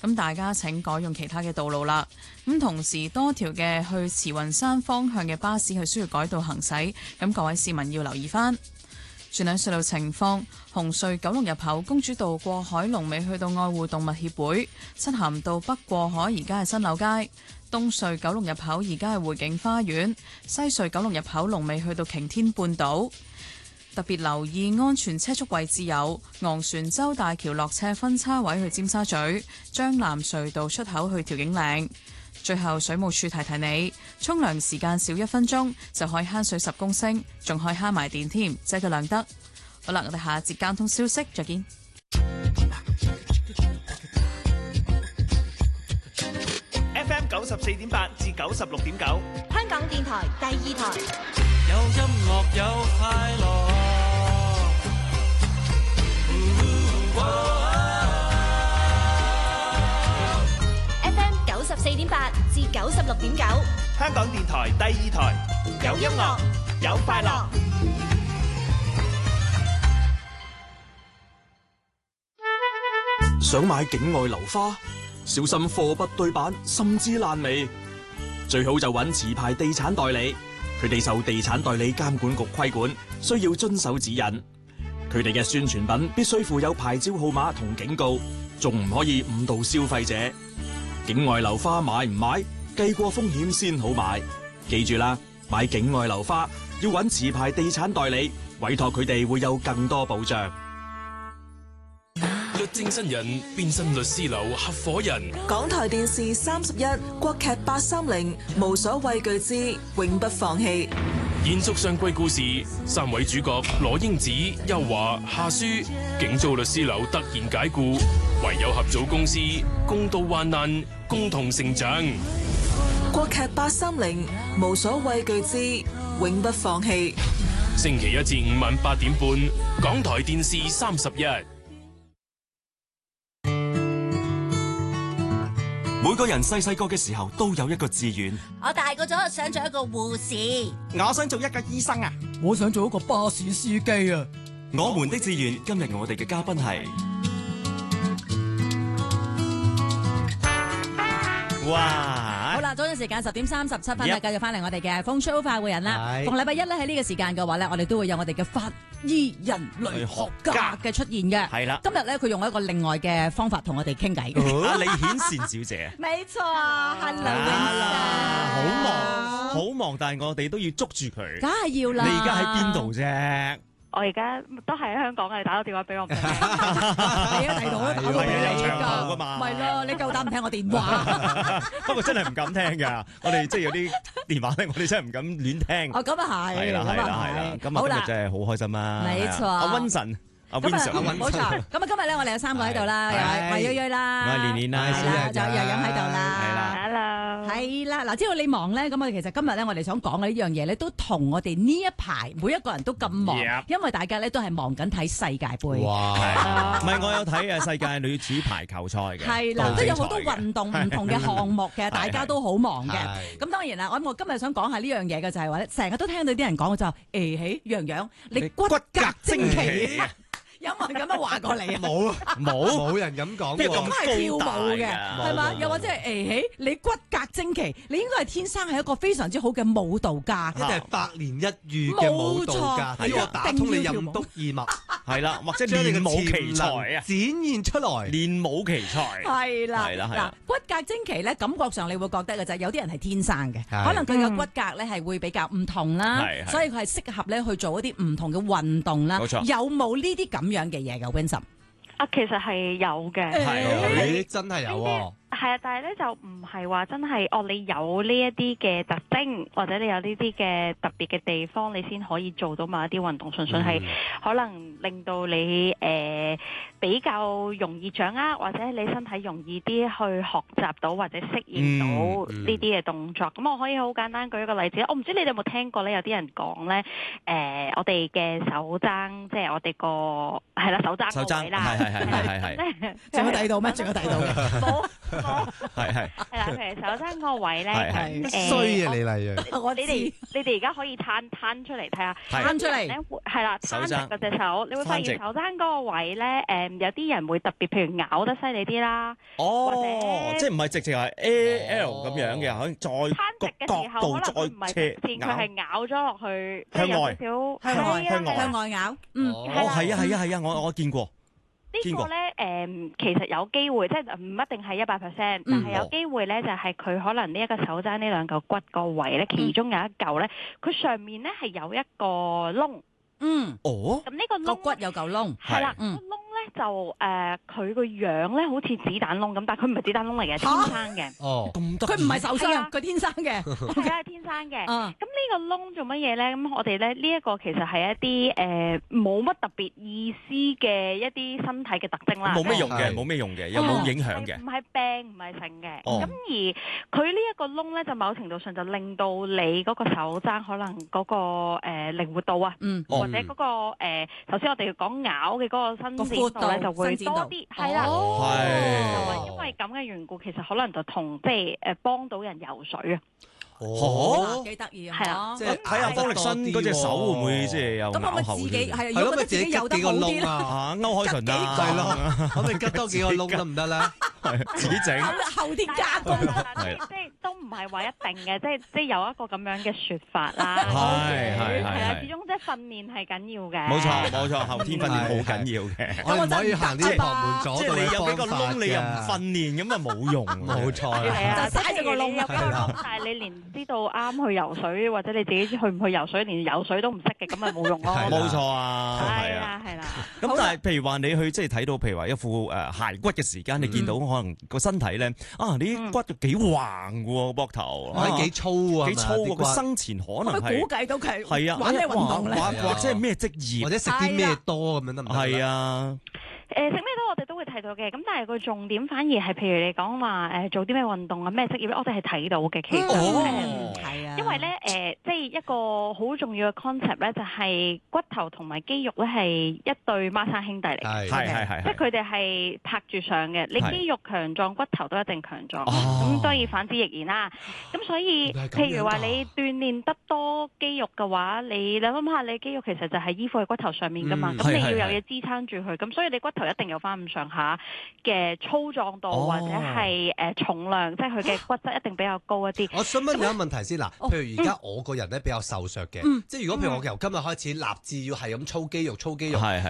咁大家請改用其他嘅道路啦。咁同時多條嘅去慈雲山方向嘅巴士係需要改道行駛，咁各位市民要留意返。轉兩隧道情況，紅隧九龍入口公主道過海龍尾去到愛護動物協會，漆咸道北過海而家係新柳街，東隧九龍入口而家係匯景花園，西隧九龍入口龍尾去到擎天半島。特別留意安全車速位置有昂船洲大橋落車分叉位去尖沙咀，將藍隧道出口去調景嶺。最後水務署提提你，沖涼時間少1分鐘就可以慳水10公升，仲可以慳埋電添，即係個量得。好啦，我哋下一節交通消息再見。 FM 94.8至96.9， 香港電台第2台。 有音樂有快樂。 FM 94.8至96.9， 香港電台第2台，有音樂有快樂。 想買境外樓花，小心貨不對版，甚至爛尾。最好就揾持牌地產代理，佢哋受地產代理監管局規管，需要遵守指引。佢哋嘅宣傳品必須附有牌照號碼同警告，仲唔可以誤導消費者。境外樓花買唔買，計過風險先好買。記住啦，買境外樓花要揾持牌地產代理，委託佢哋會有更多保障。 律政新人變身律師樓合夥人。 港台電視31國劇830無所畏懼之永不放棄。 延續上季故事，3位主角羅英子、邱華、夏書，警遭律師樓突然解雇，唯有合組公司，共度患難，共同成長。 國劇830無所畏懼之永不放棄。 星期1至5晚8點半，港台電視31。 每個人細個嘅時候都有一個志願。 我大個咗想做一個護士。 我想做一個醫生啊！ 我想做一個巴士司機啊！ 我們的志願，今日我哋嘅嘉賓係。 哇！ 好啦，早陣時間10點37分啦，繼續翻嚟我哋嘅風騷快活人啦。逢禮拜一咧喺呢個時間嘅話咧，我哋都會有我哋嘅法醫人類學家嘅出現嘅。 係啦， 今日咧佢用一個另外嘅方法同我哋傾偈嘅。 李顯善小姐， 冇錯，Hello， 好忙，好忙，但係我哋都要捉住佢。 梗係要啦。 你而家喺邊度啫？ 我而家都係喺香港嘅，你打個電話俾我。 係啊，第度都打到俾你㗎嘛。 咪咯，你夠膽唔聽我電話？ 不過真係唔敢聽㗎，我哋即係有啲電話咧，我哋真係唔敢亂聽。 哦，咁啊係。 係啦，今日真係好開心啦。 冇錯。 阿溫神。 冇錯，咁啊今日咧我哋有3個喺度啦，有魏瑞啦， 我係年年啦， 係啦，仲有楊欣喺度啦， 係啦 ，Hello， 係啦，嗱，知道你忙咧，咁啊其實今日咧我哋想講嘅呢樣嘢咧，都同我哋呢一排每一個人都咁忙，因為大家咧都係忙緊睇世界盃。 哇！唔係我有睇世界女子排球賽嘅， 係啦，都有好多運動唔同嘅項目嘅，大家都好忙嘅。咁當然啦，我今日想講下呢樣嘢嘅就係話咧，成日都聽到啲人講嘅就係楊洋，你骨骼精奇。有冇人咁樣話過你啊？ 冇人咁講。 你咁係跳舞嘅，係嘛？又或者係你骨骼精奇，你應該係天生係一個非常之好嘅舞蹈家， 一定係百年一遇嘅舞蹈家，呢個打通你任督二脈， 係啦，或者練舞奇才啊， 展現出來， 練舞奇才係啦，嗱，骨骼精奇咧，感覺上你會覺得嘅就係有啲人係天生嘅，可能佢嘅骨骼咧係會比較唔同啦，所以佢係適合咧去做一啲唔同嘅運動啦。 冇錯， 有冇呢啲咁樣嘅嘢嘅 Vincent？ 其實係有嘅， 係真係有喎。 係啊，但係咧就唔係話真係你有呢一啲嘅特徵，或者你有呢啲嘅特別嘅地方，你先可以做到某一啲運動。純粹係可能令到你比較容易掌握，或者你身體容易啲去學習到或者適應到呢啲嘅動作。咁我可以好簡單舉一個例子，我唔知你哋有冇聽過咧？有啲人講咧，我哋嘅手踭，即係我哋個係啦手踭個位啦， 係。 仲有第二度咩？仲有第二度嘅冇。 係啦，譬如手踭嗰個位咧， 衰啊李麗陽， 你哋而家可以攤出嚟睇下， 攤出嚟係啦，攤直嗰隻手，你會發現手踭嗰個位咧，有啲人會特別，譬如咬得犀利啲啦，或者即係唔係直情係 AL 咁樣嘅，可以再攤直嘅時候，可能唔係直線，佢係咬咗落去， 向外向外咬， 係啊，我見過。 呢個咧其實有機會，即係唔一定係100%，但係有機會咧，就係佢可能呢一個手踭呢兩嚿骨個位咧，其中有一嚿咧，佢上面咧係有一個窿。 哦。 咁呢個骨有嚿窿。 係啦，個窿咧就佢個樣咧好似子彈窿咁，但係佢唔係子彈窿嚟嘅，天生嘅。 哦， 咁得意。 佢唔係受傷，佢天生嘅。 係天生嘅。咁呢個窿做乜嘢咧？咁我哋咧呢一個其實係一啲冇乜特別意思嘅一啲身體嘅特徵啦。 冇咩用嘅，又冇影響嘅。 唔係病，唔係性嘅。咁而佢呢一個窿咧，就某程度上就令到你嗰個手踭可能嗰個靈活度啊，或者嗰個頭先我哋講咬嘅嗰個伸展度咧就會多啲，係啦，係因為咁嘅緣故，其實可能就同即係幫到人游水啊。 幾得意啊！ 係啦， 即係睇下方力申嗰隻手會唔會即係有咬後啲？ 係如果覺得自己游得好啲啦，歐鎧淳啊， 係咯，可唔可以吉多幾個窿得唔得咧？ 自己整後天加工， 即係都唔係話一定嘅，即係有一個咁樣嘅説法啦。 係啊，始終即係訓練係緊要嘅。 冇錯，後天訓練好緊要嘅。 我唔可以行啲旁門左道嘅方法嘅。即係你有幾個窿，你又唔訓練，咁啊冇用。 冇錯， 就嘥咗個窿，有幾個窿，但係你連知道啱去游水，或者你自己去唔去游水，連游水都唔識嘅，咁咪冇用咯。 冇錯啊， 係啦。 咁但係譬如話你去即係睇到譬如話一副骸骨嘅時間，你見到可能個身體咧啲骨幾橫嘅喎，膊頭幾粗啊， 幾粗喎，佢生前可能係估計到佢係啊， 玩咩運動咧， 或者係咩職業， 或者食啲咩多咁樣得唔得？ 係啊。 食咩都我哋都會睇到嘅，咁但係個重點反而係譬如你講話做啲咩運動啊，咩職業咧，我哋係睇到嘅。其實係啊， 因為咧即係一個好重要嘅 concept 咧，就係骨頭同埋肌肉咧係一對孖生兄弟嚟嘅， 係即係佢哋係拍住上嘅。你肌肉強壯，骨頭都一定強壯。咁當然反之亦然啦。咁所以譬如話你鍛鍊得多肌肉嘅話，你諗下你肌肉其實就係依附喺骨頭上面噶嘛，咁你要有嘢支撐住佢，咁所以你骨頭一定有翻咁上下嘅粗壯度，或者係重量，即係佢嘅骨質一定比較高一啲。 我想問你一個問題先嗱，譬如而家我個人咧比較瘦削嘅，即係如果譬如我由今日開始立志要係咁操肌肉，